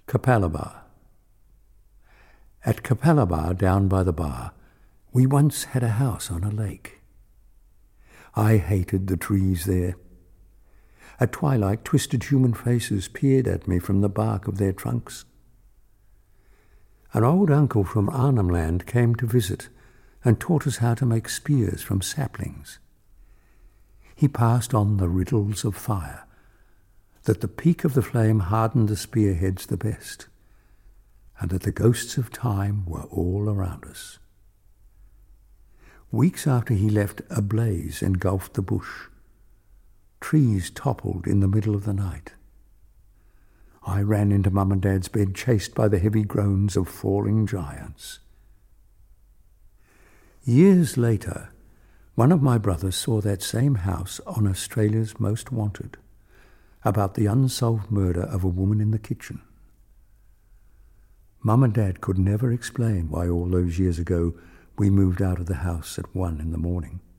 Capalaba. At Capalaba, down by the bar, we once had a house on a lake. I hated the trees there. At twilight, twisted human faces peered at me from the bark of their trunks. An old uncle from Arnhem Land came to visit and taught us how to make spears from saplings. He passed on the riddles of fire, that the peak of the flame hardened the spearheads the best, and that the ghosts of time were all around us. Weeks after he left, a blaze engulfed the bush. Trees toppled in the middle of the night. I ran into Mum and Dad's bed, chased by the heavy groans of falling giants. Years later, one of my brothers saw that same house on Australia's Most Wanted, about the unsolved murder of a woman in the kitchen. Mum and Dad could never explain why all those years ago we moved out of the house at 1 in the morning.